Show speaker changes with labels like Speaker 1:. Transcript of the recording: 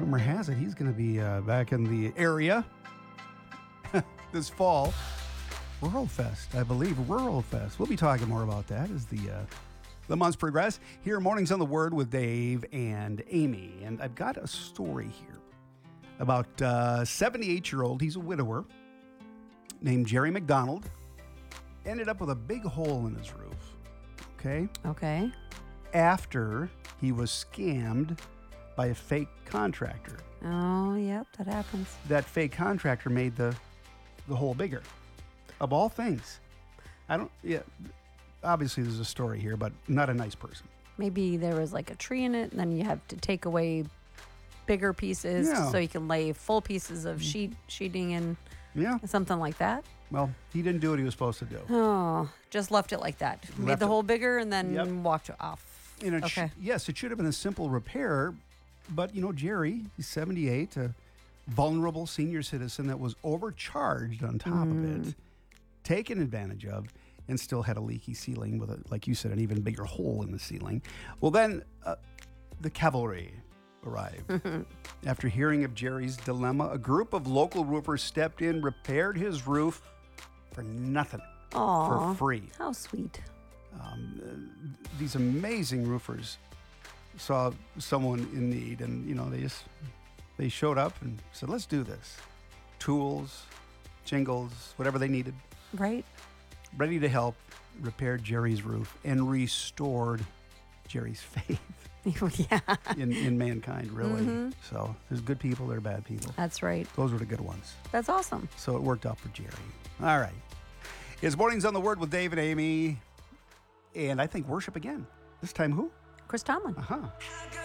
Speaker 1: rumor has it he's going to be back in the area this fall. Rural Fest, I believe. Rural Fest. We'll be talking more about that as the months progress. Here, Mornings on the Word with Dave and Amy. And I've got a story here about a 78-year-old, he's a widower, named Jerry McDonald, ended up with a big hole in his roof. Okay? After he was scammed by a fake contractor.
Speaker 2: Oh, yep, that happens.
Speaker 1: That fake contractor made the hole bigger. Of all things. Obviously there's a story here, but not a nice person.
Speaker 2: Maybe there was like a tree in it, and then you have to take away bigger pieces so you can lay full pieces of sheeting and something like that.
Speaker 1: Well, he didn't do what he was supposed to do.
Speaker 2: Oh, just left it like that. Made the hole bigger and then walked off.
Speaker 1: Okay. Yes, it should have been a simple repair, but Jerry, he's 78, a vulnerable senior citizen that was overcharged on top of it, taken advantage of, and still had a leaky ceiling with, like you said, an even bigger hole in the ceiling. Well, then the cavalry arrived. After hearing of Jerry's dilemma, a group of local roofers stepped in, repaired his roof for nothing, for free.
Speaker 2: How sweet.
Speaker 1: These amazing roofers saw someone in need, and they showed up and said, let's do this. Tools, shingles, whatever they needed.
Speaker 2: Right.
Speaker 1: Ready to help, repaired Jerry's roof and restored Jerry's faith in mankind, really. So there's good people, there are bad people.
Speaker 2: That's right.
Speaker 1: Those were the good ones.
Speaker 2: That's awesome.
Speaker 1: So it worked out for Jerry. All right. It's Mornings on the Word with Dave and Amy. And I think worship again. This time who?
Speaker 2: Chris Tomlin.
Speaker 1: Uh-huh.